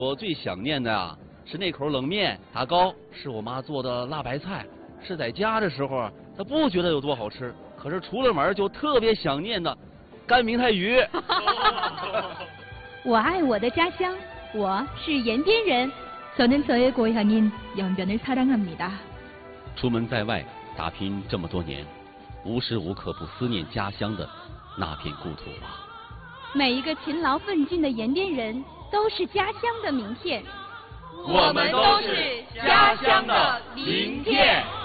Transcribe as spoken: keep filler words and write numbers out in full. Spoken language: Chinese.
我最想念的啊是那口冷面，打糕是我妈做的辣白菜，是在家的时候她不觉得有多好吃，可是出了门就特别想念的干明太鱼。 我爱我的家乡，我是延边人。저는 저의 고향인 연변을 사랑합니다. 出门在外打拼这么多年，无时无刻不思念家乡的那片故土啊。 每一个勤劳奋进的延边人都是家乡的名片。 我们都是家乡的名片。